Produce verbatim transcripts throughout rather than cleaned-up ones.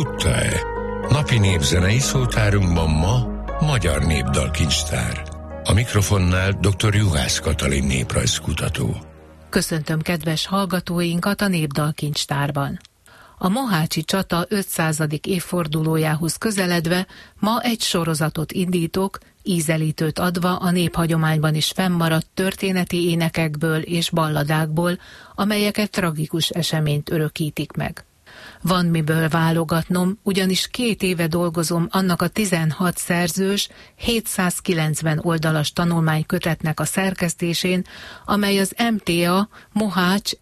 tudta-e? Napi népzenei szótárunkban ma magyar népdalkincstár. A mikrofonnál dr. Juhász Katalin néprajzkutató. Köszöntöm kedves hallgatóinkat a Népdalkincstárban. A mohácsi csata ötszázadik évfordulójához közeledve ma egy sorozatot indítok, ízelítőt adva a néphagyományban is fennmaradt történeti énekekből és balladákból, amelyeket tragikus eseményt örökítik meg. Van miből válogatnom, ugyanis két éve dolgozom annak a tizenhat szerzős, hétszázkilencven oldalas tanulmánykötetnek a szerkesztésén, amely az em té á Mohács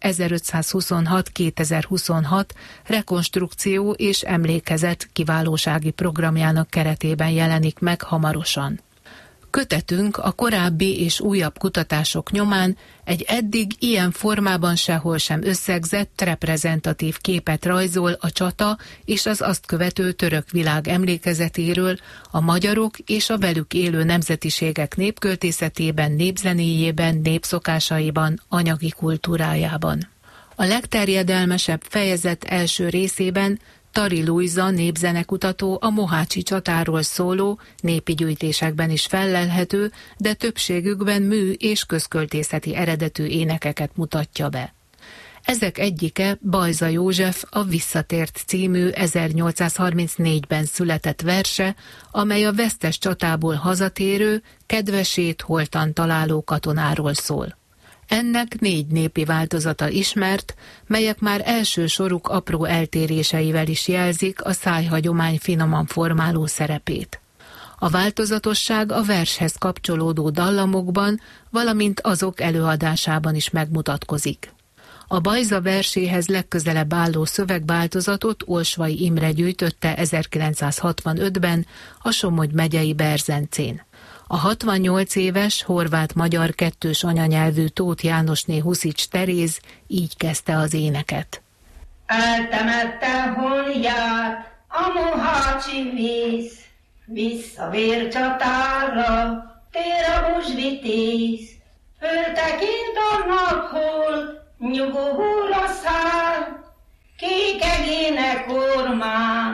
ezerötszázhuszonhat-kétezer-huszonhat rekonstrukció és emlékezet kiválósági programjának keretében jelenik meg hamarosan. Kötetünk a korábbi és újabb kutatások nyomán egy eddig ilyen formában sehol sem összegzett, reprezentatív képet rajzol a csata és az azt követő török világ emlékezetéről, a magyarok és a velük élő nemzetiségek népköltészetében, népzenéjében, népszokásaiban, anyagi kultúrájában. A legterjedelmesebb fejezet első részében Tari Lujza népzenekutató a mohácsi csatáról szóló, népi gyűjtésekben is fellelhető, de többségükben mű- és közköltészeti eredetű énekeket mutatja be. Ezek egyike Bajza József a Visszatért című ezernyolcszázharmincnégyben született verse, amely a vesztes csatából hazatérő, kedvesét holtan találó katonáról szól. Ennek négy népi változata ismert, melyek már első soruk apró eltéréseivel is jelzik a szájhagyomány finoman formáló szerepét. A változatosság a vershez kapcsolódó dallamokban, valamint azok előadásában is megmutatkozik. A Bajza verséhez legközelebb álló szövegváltozatot Olsvai Imre gyűjtötte ezerkilencszázhatvanötben a Somogy megyei Berzencén. A hatvannyolc éves horvát-magyar kettős anyanyelvű Tóth Jánosné Huszics Teréz így kezdte az éneket. Eltemette honját a mohácsi víz, vissza vércsatára tér a buzsvitéz. Föltekint a naphold, nyugovóra száll, kék egének ormán.